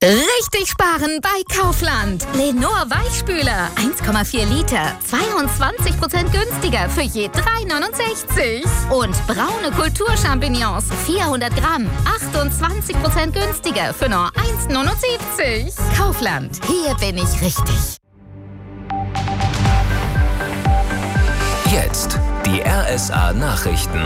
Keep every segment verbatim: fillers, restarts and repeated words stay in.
Richtig sparen bei Kaufland. Lenor Weichspüler, eins Komma vier Liter, zweiundzwanzig Prozent günstiger für je drei neunundsechzig. Und braune Kulturchampignons, vierhundert Gramm, achtundzwanzig Prozent günstiger für nur eins neunundsiebzig. Kaufland, hier bin ich richtig. Jetzt die R S A-Nachrichten.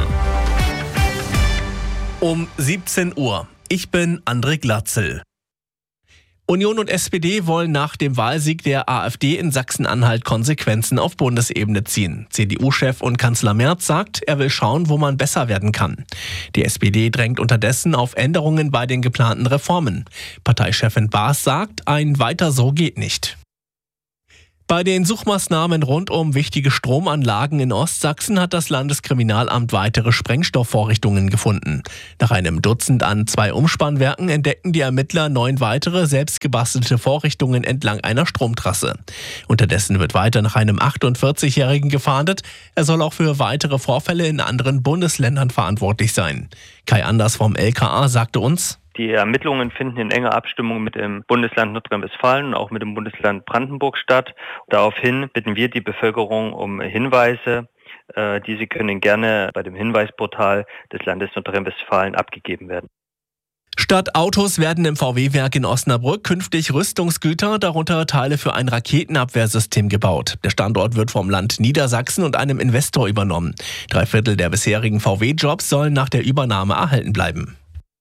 Um siebzehn Uhr. Ich bin André Glatzel. Union und S P D wollen nach dem Wahlsieg der AfD in Sachsen-Anhalt Konsequenzen auf Bundesebene ziehen. C D U-Chef und Kanzler Merz sagt, er will schauen, wo man besser werden kann. Die S P D drängt unterdessen auf Änderungen bei den geplanten Reformen. Parteichefin Baas sagt, ein Weiter so geht nicht. Bei den Suchmaßnahmen rund um wichtige Stromanlagen in Ostsachsen hat das Landeskriminalamt weitere Sprengstoffvorrichtungen gefunden. Nach einem Dutzend an zwei Umspannwerken entdeckten die Ermittler neun weitere selbstgebastelte Vorrichtungen entlang einer Stromtrasse. Unterdessen wird weiter nach einem achtundvierzigjährigen gefahndet. Er soll auch für weitere Vorfälle in anderen Bundesländern verantwortlich sein. Kai Anders vom L K A sagte uns: Die Ermittlungen finden in enger Abstimmung mit dem Bundesland Nordrhein-Westfalen und auch mit dem Bundesland Brandenburg statt. Daraufhin bitten wir die Bevölkerung um Hinweise. Diese können gerne bei dem Hinweisportal des Landes Nordrhein-Westfalen abgegeben werden. Statt Autos werden im V W-Werk in Osnabrück künftig Rüstungsgüter, darunter Teile für ein Raketenabwehrsystem gebaut. Der Standort wird vom Land Niedersachsen und einem Investor übernommen. Drei Viertel der bisherigen V W-Jobs sollen nach der Übernahme erhalten bleiben.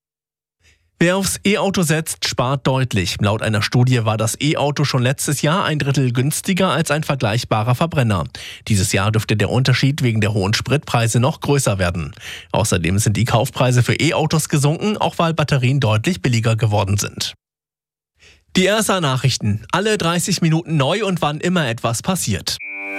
Wer aufs E-Auto setzt, spart deutlich. Laut einer Studie war das E-Auto schon letztes Jahr ein Drittel günstiger als ein vergleichbarer Verbrenner. Dieses Jahr dürfte der Unterschied wegen der hohen Spritpreise noch größer werden. Außerdem sind die Kaufpreise für E-Autos gesunken, auch weil Batterien deutlich billiger geworden sind. Die R S A-Nachrichten. Alle dreißig Minuten neu und wann immer etwas passiert.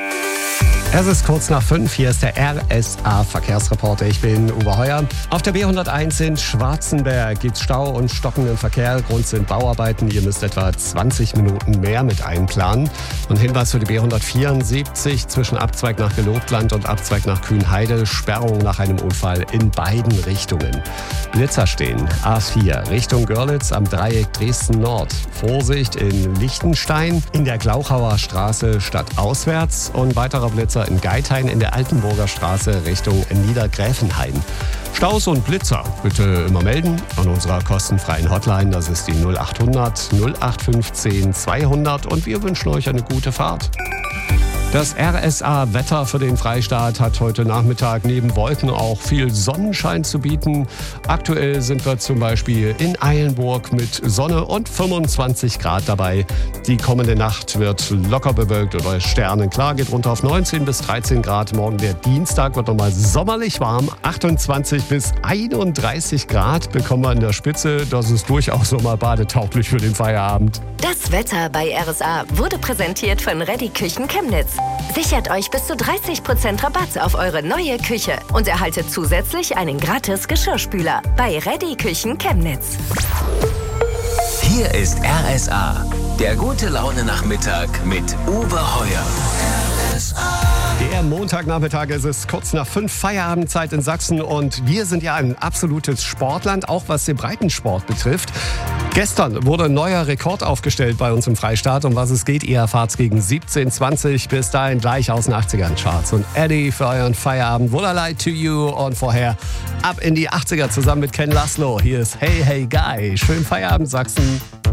Es ist kurz nach fünf, hier ist der R S A-Verkehrsreporter. Ich bin Uwe Heuer. Auf der B hunderteins in Schwarzenberg gibt es Stau und stockenden Verkehr. Grund sind Bauarbeiten. Ihr müsst etwa zwanzig Minuten mehr mit einplanen. Und Hinweis für die B hundertvierundsiebzig zwischen Abzweig nach Gelobtland und Abzweig nach Kühnheide. Sperrung nach einem Unfall in beiden Richtungen. Blitzer stehen. A vier Richtung Görlitz am Dreieck Dresden Nord. Vorsicht in Lichtenstein, in der Glauchauer Straße stadtauswärts und weiterer Blitzer in Geithain in der Altenburger Straße Richtung Niedergräfenhain. Staus und Blitzer bitte immer melden an unserer kostenfreien Hotline. Das ist die null achthundert null acht fünfzehn zweihundert und wir wünschen euch eine gute Fahrt. Das R S A-Wetter für den Freistaat hat heute Nachmittag neben Wolken auch viel Sonnenschein zu bieten. Aktuell sind wir zum Beispiel in Eilenburg mit Sonne und fünfundzwanzig Grad dabei. Die kommende Nacht wird locker bewölkt oder sternenklar, geht runter auf neunzehn bis dreizehn Grad. Morgen der Dienstag wird nochmal sommerlich warm, achtundzwanzig bis einunddreißig Grad bekommen wir in der Spitze. Das ist durchaus sommerbadetauglich für den Feierabend. Das Wetter bei R S A wurde präsentiert von Reddy Küchen Chemnitz. Sichert euch bis zu dreißig Prozent Rabatt auf eure neue Küche und erhaltet zusätzlich einen gratis Geschirrspüler bei Reddy Küchen Chemnitz. Hier ist R S A, der gute Laune-Nachmittag mit Uwe Heuer. R S A. Der Montagnachmittag, es ist kurz nach fünf, Feierabendzeit in Sachsen und wir sind ja ein absolutes Sportland, auch was den Breitensport betrifft. Gestern wurde ein neuer Rekord aufgestellt bei uns im Freistaat. Um was es geht, ihr erfahrt's gegen siebzehn Uhr zwanzig. Bis dahin gleich aus den achtzigern Charts. Und Eddie für euren Feierabend. Would I Lie to You? Und vorher ab in die achtziger zusammen mit Ken Laszlo. Hier ist Hey Hey Guy. Schönen Feierabend, Sachsen.